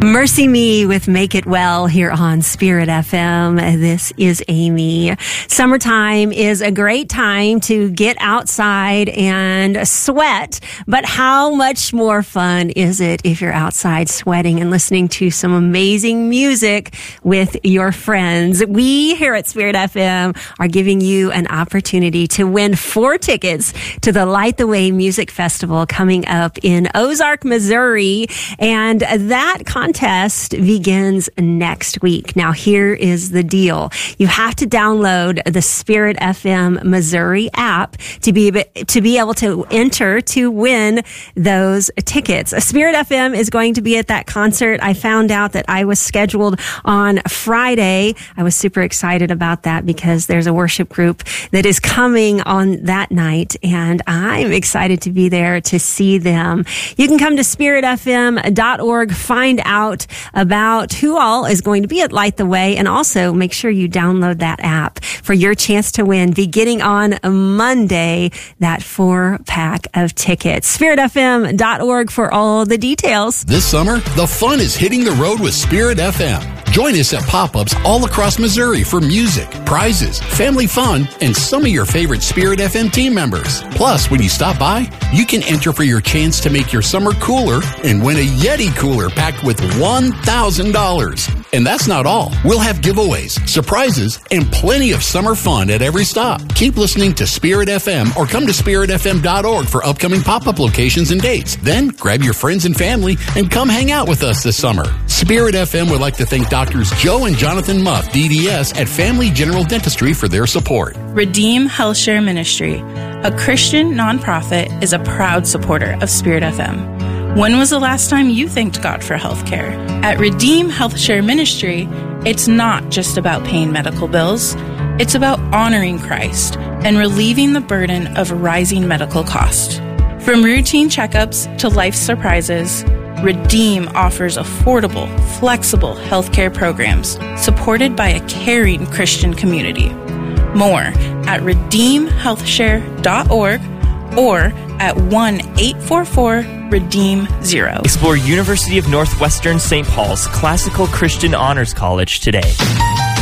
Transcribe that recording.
Mercy Me with Make It Well here on Spirit FM. This is Amy. Summertime is a great time to get outside and sweat, but how much more fun is it if you're outside sweating and listening to some amazing music with your friends? We here at Spirit FM are giving you an opportunity to win 4 tickets to the Light the Way Music Festival coming up in Ozark, Missouri, and that contest begins next week. Now, here is the deal. You have to download the Spirit FM Missouri app to be able to enter to win those tickets. Spirit FM is going to be at that concert. I found out that I was scheduled on Friday. I was super excited about that because there's a worship group that is coming on that night, and I'm excited to be there to see them. You can come to spiritfm.org, find out about who all is going to be at Light the Way, and also make sure you download that app for your chance to win beginning on Monday that 4-pack of tickets. spiritfm.org for all the details. This summer, the fun is hitting the road with Spirit FM. Join us at pop-ups all across Missouri for music, prizes, family fun, and some of your favorite Spirit FM team members. Plus, when you stop by, you can enter for your chance to make your summer cooler and win a Yeti cooler packed with $1,000. And that's not all. We'll have giveaways, surprises, and plenty of summer fun at every stop. Keep listening to Spirit FM or come to spiritfm.org for upcoming pop-up locations and dates. Then grab your friends and family and come hang out with us this summer. Spirit FM would like to thank Doctors Joe and Jonathan Muff, DDS, at Family General Dentistry for their support. Redeem HealthShare Ministry, a Christian nonprofit, is a proud supporter of Spirit FM. When was the last time you thanked God for healthcare? At Redeem HealthShare Ministry, it's not just about paying medical bills. It's about honoring Christ and relieving the burden of rising medical costs. From routine checkups to life surprises, Redeem offers affordable, flexible healthcare programs supported by a caring Christian community. More at redeemhealthshare.org or at 1-844-REDEEM-0. Explore University of Northwestern St. Paul's Classical Christian Honors College today.